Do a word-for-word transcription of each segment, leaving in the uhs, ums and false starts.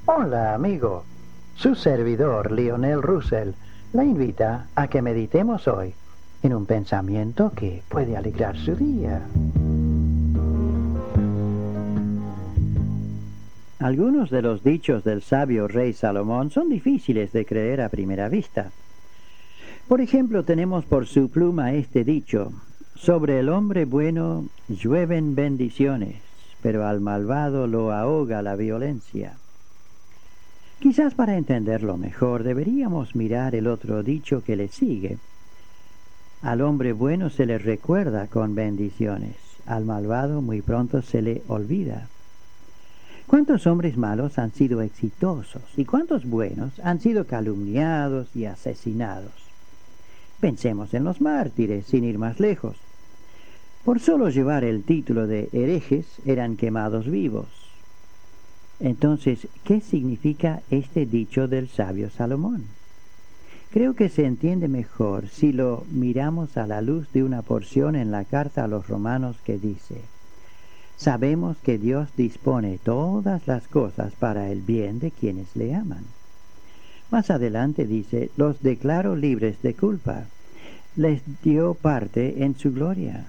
Hola, amigo. Su servidor, Lionel Russell, la invita a que meditemos hoy en un pensamiento que puede alegrar su día. Algunos de los dichos del sabio rey Salomón son difíciles de creer a primera vista. Por ejemplo, tenemos por su pluma este dicho: sobre el hombre bueno llueven bendiciones, pero al malvado lo ahoga la violencia. Quizás para entenderlo mejor deberíamos mirar el otro dicho que le sigue. Al hombre bueno se le recuerda con bendiciones, al malvado muy pronto se le olvida. ¿Cuántos hombres malos han sido exitosos y cuántos buenos han sido calumniados y asesinados? Pensemos en los mártires, sin ir más lejos. Por solo llevar el título de herejes eran quemados vivos. Entonces, ¿qué significa este dicho del sabio Salomón? Creo que se entiende mejor si lo miramos a la luz de una porción en la carta a los romanos que dice: sabemos que Dios dispone todas las cosas para el bien de quienes le aman. Más adelante dice: los declaro libres de culpa, les dio parte en su gloria.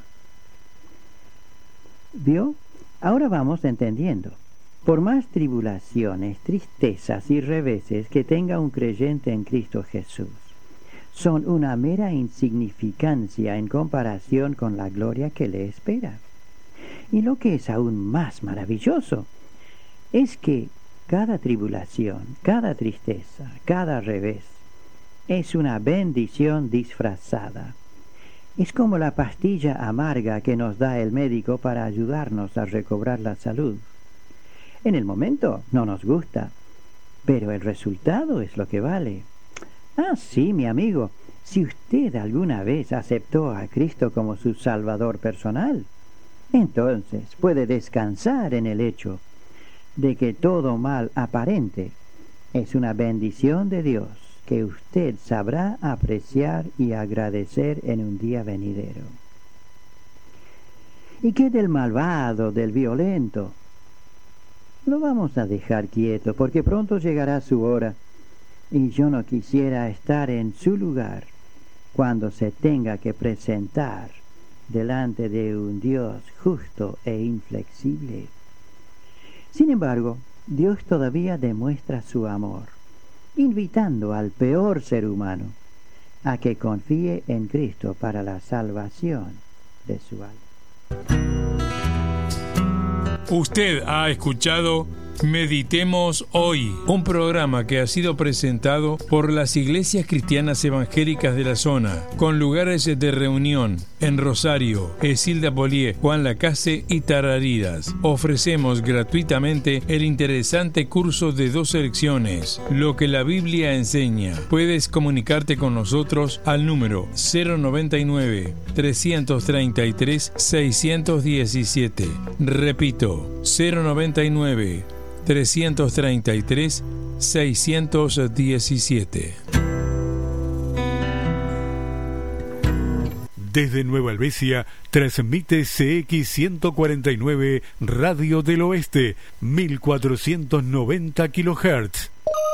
¿Vio? Ahora vamos entendiendo. Por más tribulaciones, tristezas y reveses que tenga un creyente en Cristo Jesús, son una mera insignificancia en comparación con la gloria que le espera. Y lo que es aún más maravilloso es que cada tribulación, cada tristeza, cada revés es una bendición disfrazada. Es como la pastilla amarga que nos da el médico para ayudarnos a recobrar la salud. En el momento no nos gusta, pero el resultado es lo que vale. Ah, sí, mi amigo, si usted alguna vez aceptó a Cristo como su Salvador personal, entonces puede descansar en el hecho de que todo mal aparente es una bendición de Dios que usted sabrá apreciar y agradecer en un día venidero. ¿Y qué del malvado, del violento? Lo vamos a dejar quieto porque pronto llegará su hora y yo no quisiera estar en su lugar cuando se tenga que presentar delante de un Dios justo e inflexible. Sin embargo, Dios todavía demuestra su amor, invitando al peor ser humano a que confíe en Cristo para la salvación de su alma. Usted ha escuchado Meditemos Hoy, un programa que ha sido presentado por las iglesias cristianas evangélicas de la zona, con lugares de reunión en Rosario, Esilda Polié, Juan Lacase y Tarariras. Ofrecemos gratuitamente el interesante curso de dos lecciones, Lo que la Biblia enseña. Puedes comunicarte con nosotros al número cero noventa y nueve, trescientos treinta y tres, seiscientos diecisiete. Repito, cero noventa y nueve, trescientos treinta y tres, seiscientos diecisiete. Desde Nueva Helvecia transmite C X ciento cuarenta y nueve Radio del Oeste, mil cuatrocientos noventa kilohertz.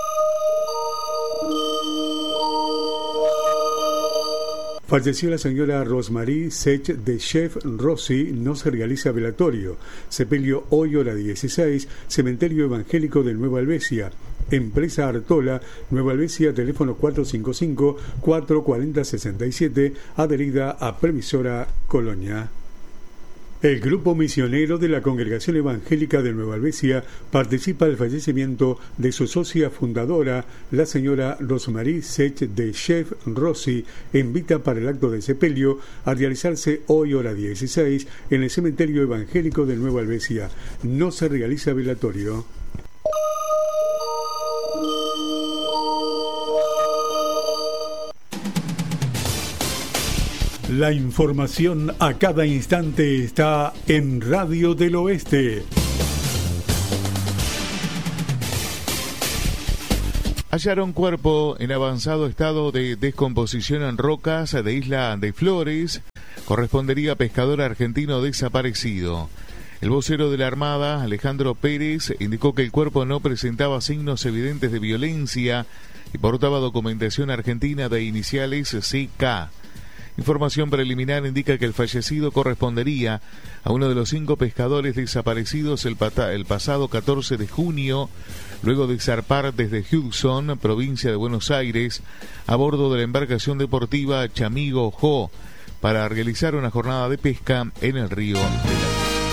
Falleció la señora Rosmarie Sech de Chef Rossi, no se realiza velatorio. Sepelio hoy hora dieciséis, Cementerio Evangélico de Nueva Helvecia. Empresa Artola, Nueva Helvecia, teléfono cuatro cinco cinco, cuatro cuatro cero, seis siete, adherida a Previsora Colonia. El grupo misionero de la Congregación Evangélica de Nueva Helvecia participa del fallecimiento de su socia fundadora, la señora Rosmarie Sech de Chef Rossi, e invita para el acto de sepelio a realizarse hoy hora dieciséis en el Cementerio Evangélico de Nueva Helvecia. No se realiza velatorio. La información a cada instante está en Radio del Oeste. Hallaron cuerpo en avanzado estado de descomposición en rocas de Isla de Flores. Correspondería a pescador argentino desaparecido. El vocero de la Armada, Alejandro Pérez, indicó que el cuerpo no presentaba signos evidentes de violencia y portaba documentación argentina de iniciales C K. Información preliminar indica que el fallecido correspondería a uno de los cinco pescadores desaparecidos el, pata- el pasado catorce de junio, luego de zarpar desde Hudson, provincia de Buenos Aires, a bordo de la embarcación deportiva Chamigo Jo, para realizar una jornada de pesca en el río de la